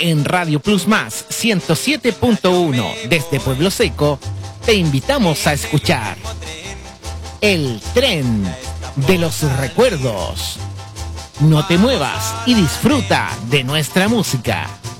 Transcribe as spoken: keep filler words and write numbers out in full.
En Radio Plus Más ciento siete punto uno desde Pueblo Seco, te invitamos a escuchar El Tren de los Recuerdos. No te muevas y disfruta de nuestra música.